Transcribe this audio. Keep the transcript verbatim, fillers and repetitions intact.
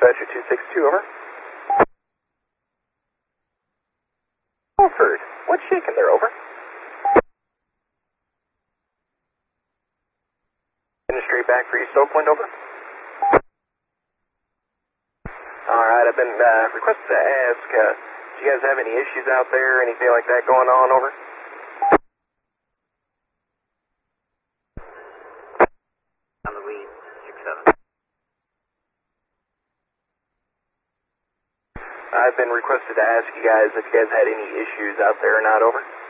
Dispatcher two six two, over. Alford, what's shaking there, over? Straight back for East Oakland, over. Alright, I've been uh, requested to ask, uh, do you guys have any issues out there, anything like that going on, over? On the lead, six seven. I've been requested to ask you guys if you guys had any issues out there or not, over.